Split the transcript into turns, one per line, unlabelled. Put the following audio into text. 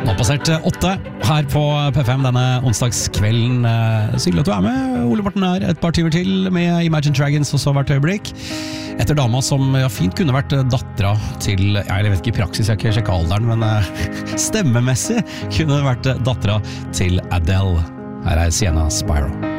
Nå passert 8 her på P5 denne onsdagskvelden. Så hyggelig at du er med. Ole Morten er et par timer til med Imagine Dragons og så hvert øyeblikk. Etter dama som fint kunne vært dattera til, jeg vet ikke i praksis, jeg har ikke sjekket alderen, men stemmemessig kunne vært dattera til Adele. Her er Sienna Spyro.